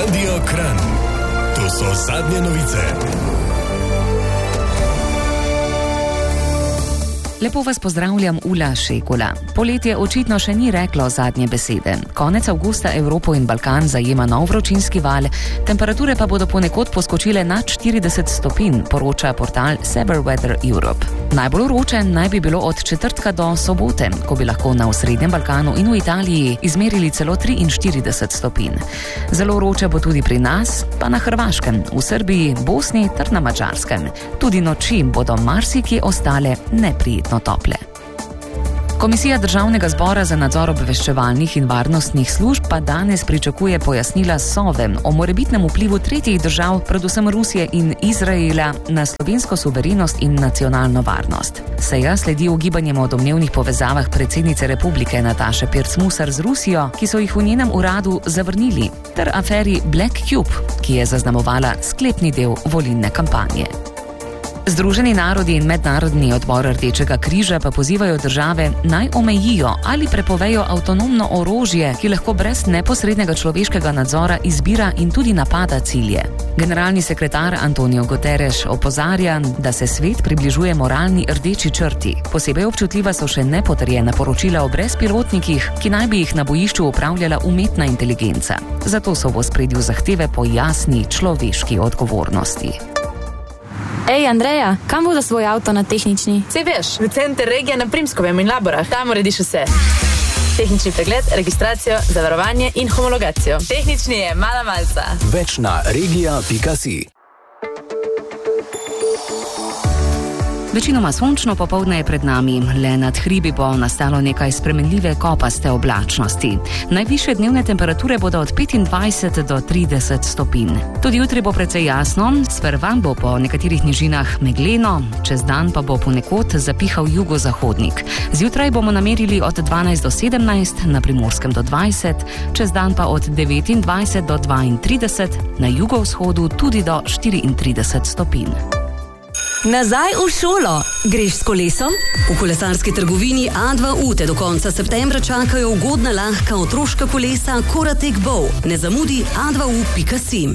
Radio Kran. To so zadnje novice. Lepo vas pozdravljam, Ula Šekula. Poletje očitno še ni reklo zadnje besede. Konec avgusta Evropo in Balkan zajema nov vročinski val, temperature pa bodo ponekod poskočile nad 40 stopinj, poroča portal Cyber Weather Europe. Najbolj vroče naj bi bilo od četrtka do sobote, ko bi lahko na osrednjem Balkanu in v Italiji izmerili celo 43 stopinj. Zelo vroče bo tudi pri nas, pa na Hrvaškem, v Srbiji, Bosni ter na Madžarskem. Tudi noči bodo marsikje ostale neprijetno tople. Komisija Državnega zbora za nadzor obveščevalnih in varnostnih služb pa danes pričakuje pojasnila Sove o morebitnem vplivu tretjih držav, predvsem Rusije in Izraela, na slovensko suverenost in nacionalno varnost. Seja sledi ugibanjem o domnevnih povezavah predsednice republike Nataše Pirc Musar z Rusijo, ki so jih v njenem uradu zavrnili, ter aferi Black Cube, ki je zaznamovala sklepni del volilne kampanje. Združeni narodi in Mednarodni odbor Rdečega križa pa pozivajo države naj omejijo ali prepovejo avtonomno orožje, ki lahko brez neposrednega človeškega nadzora izbira in tudi napada cilje. Generalni sekretar Antonio Guterres opozarja, da se svet približuje moralni rdeči črti. Posebej občutljiva so še nepotrjena poročila o brezpilotnikih, ki naj bi jih na bojišču upravljala umetna inteligenca. Zato so v ospredju zahteve po jasni človeški odgovornosti. Ej, Andreja, kam bo za svoj avto na tehnični? Sej veš, v center regije na Primskovem in Laborah. Tam urediš vse. Tehnični pregled, registracijo, zavarovanje in homologacijo. Tehnični je mala malca. Več na regija.si. Večinoma sončno popoldne je pred nami, le nad hribi bo nastalo nekaj spremenljive kopaste oblačnosti. Najvišje dnevne temperature bodo od 25 do 30 stopinj. Tudi jutri bo precej jasno, sprva bo po nekaterih nižinah megleno, čez dan pa bo ponekod zapihal jugozahodnik. Zjutraj bomo namerili od 12 do 17, na Primorskem do 20, čez dan pa od 29 do 32, na jugovzhodu tudi do 34 stopinj. Nazaj v šolo. Greš s kolesom? V kolesarski trgovini A2U te do konca septembra čakajo ugodna lahka otroška kolesa Coratec Bow. Ne zamudi a2u.si.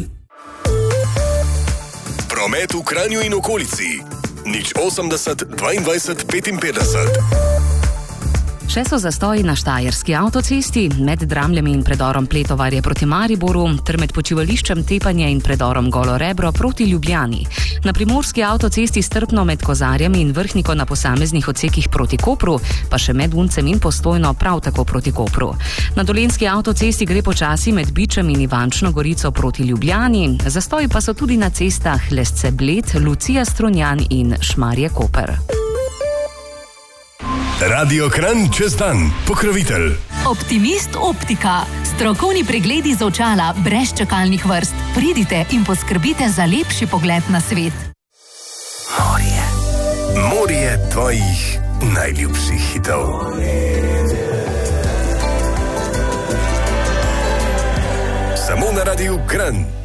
Promet v Kranju in okolici. 080 22 55. Še so zastoji na Štajerski avtocesti, med Dramljami in predorom Pletovarje proti Mariboru, ter med počivališčem Tepanje in predorom Golo Rebro proti Ljubljani. Na Primorski avtocesti strpno med Kozarjami in Vrhniko na posameznih odsekih proti Kopru, pa še med Uncem in Postojno prav tako proti Kopru. Na Dolenjski avtocesti gre počasi med Bičem in Ivančno Gorico proti Ljubljani, zastoji pa so tudi na cestah Lesce Bled, Lucija Strunjan in Šmarje Koper. Radio Kran čez dan, pokrovitelj. Optimist Optika. Strokovni pregledi z očala brez čakalnih vrst. Pridite in poskrbite za lepši pogled na svet. Morje. Morje tvojih najljubših hitov. Samo na Radiu Kran.